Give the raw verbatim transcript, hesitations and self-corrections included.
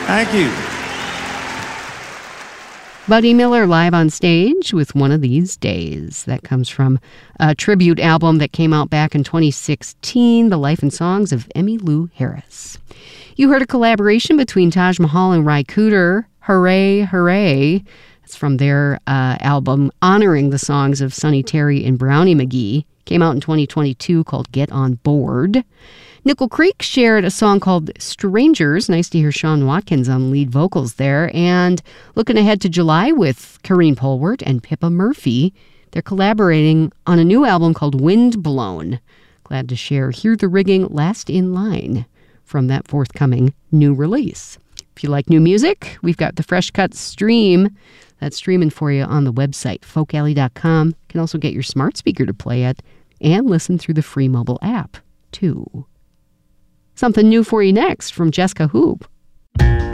Thank you. Buddy Miller live on stage with One of These Days. That comes from a tribute album that came out back in twenty sixteen, The Life and Songs of Emmylou Harris. You heard a collaboration between Taj Mahal and Ry Cooder, Hooray, Hooray. It's from their uh, album honoring the songs of Sonny Terry and Brownie McGhee. Came out in twenty twenty-two, called Get On Board. Nickel Creek shared a song called Strangers. Nice to hear Sean Watkins on lead vocals there. And looking ahead to July with Kareen Polwart and Pippa Murphy. They're collaborating on a new album called Wind Blown. Glad to share Hear the Rigging, Last in Line from that forthcoming new release. If you like new music, we've got the Fresh Cuts stream. That's streaming for you on the website, folk alley dot com. You can also get your smart speaker to play it and listen through the free mobile app, too. Something new for you next from Jessica Hoop.